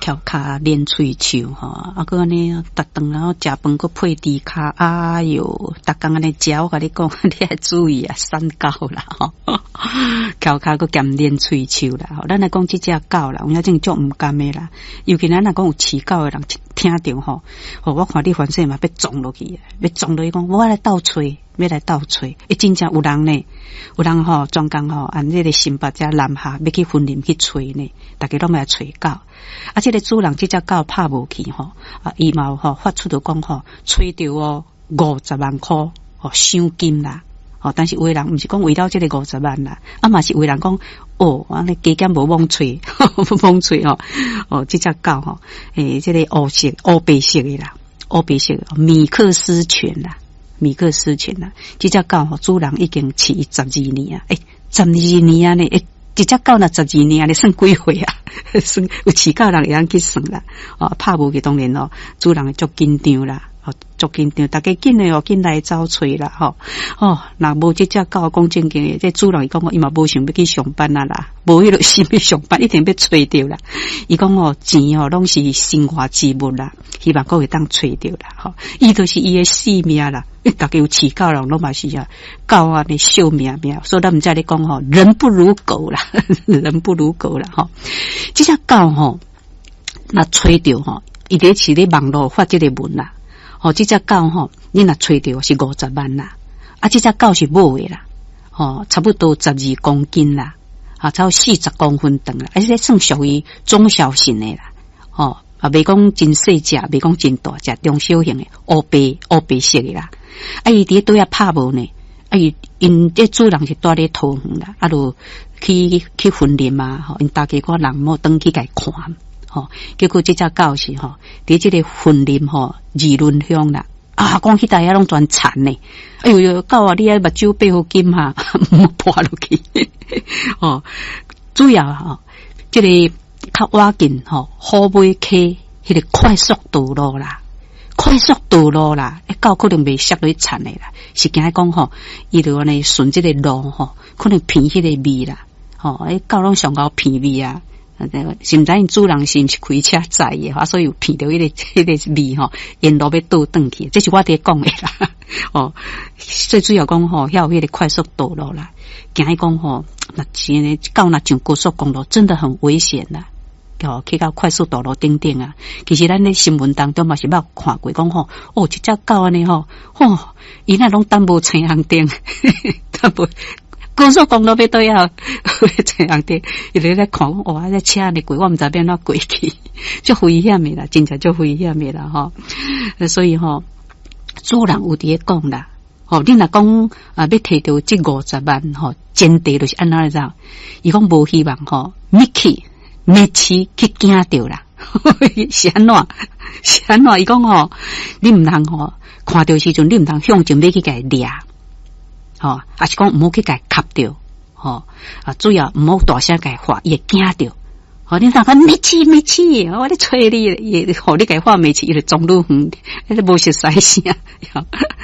翘骹练喙手吼，啊个安尼逐顿然后食饭个配猪骹，哎哟，逐工安尼食，我甲你讲，你要注意啊，三高啦吼，翘骹个兼练喙手啦，吼，咱来讲即只狗啦，有影种足毋甘诶啦，尤其咱若讲有饲狗诶人听着吼，我看你反正嘛要撞落去，要撞落去讲，我来倒吹。要来倒吹，真正有人呢，有人吼专工吼按这个新北遮南下要去婚林去吹呢，大家拢来吹狗，啊，这个主人这只狗拍无去吼，啊，伊嘛吼发出着讲吼，吹着哦50万块哦赏金啦，哦，但是有的人毋是讲为了这个50万啦，啊嘛是有的人讲哦，安尼加减无妄吹，妄吹哦，哦，这只狗吼，这个乌白色的啦，乌白色的米克斯犬啦。米克斯犬啦，这只狗吼，主人已经饲12年啊，12年啊呢，这只狗若12年啊，你算几岁啊？算有饲狗人会当去算啦，哦，拍无去当然咯，主人足紧张啦，哦，足紧张，大家紧诶哦，紧来找找啦，吼，哦，若无这只狗讲正经诶，这主人伊讲伊嘛无想要去上班啊啦，无迄个心要上班，一定要找着啦。伊讲哦，钱哦拢是生活之物啦，希望各位当找着啦，吼，伊就是伊诶性命啦。大家有饲狗人拢嘛是啊，狗啊你惜命命，所以咱毋知咧讲吼，人不如狗啦，人不如狗啦吼。这只狗吼，若吹着吼，伊伫是咧网络发这个文啦，吼，这只狗吼，你若吹着是50万啦，啊，这只狗是母的啦，吼，差不多12公斤啦，啊，超40公分长啦，而且算属于中小型的啦，吼，啊，袂讲真细只，袂讲真大只，中小型的乌白色的啦。啊，伊伫对啊拍无呢，啊，因这主人是住咧桃园啦，啊，就去婚林嘛，吼，因大家个人冇登去甲看，吼，结果这只狗是吼，伫这个婚林吼，议论乡啦，啊，讲起大家拢全惨呢，哎呦，狗啊，你啊目睭背后金哈，冇破落去，哦，主要吼，这个较晚近吼，好尾溪迄个快速道路啦。快速道路啦，狗可能袂摔落去惨的啦，是惊讲吼，伊就安尼顺这个路吼，可能偏迄个味啦，吼，狗拢上高偏味啊，是毋知因主人是毋是开车载的，所以有偏到迄个味吼，沿路要倒转去，这是我伫讲的啦，哦，最主要讲吼，遐有迄个快速道路啦，惊伊讲吼，那真诶狗若上高速公路，真的很危险啦。哦，去到快速道路顶顶啊！其实咱咧新闻当中嘛是捌看过，讲吼，哦，一只狗安尼吼，吼，伊那拢等无青红灯，等无高速公路要倒要青红灯，伊咧看讲，哇，这车呢过，我毋知变哪过去，足危险的啦，真正足危险的啦，吼。所以吼，主人有伫咧讲啦，吼，你若讲啊，要摕到这50万吼，前提就是安怎样？伊讲无希望吼，每次去惊着啦，是安怎？是安怎？伊讲吼，你毋通吼看到时阵，你毋通向前要去甲伊掠，吼，还是讲毋好去甲伊吸着，吼啊，主要毋好大声甲伊喊，伊会惊着。吼，你讲没气，我咧催你，吼，你甲伊喊没气，伊就撞路远，迄个无熟悉声，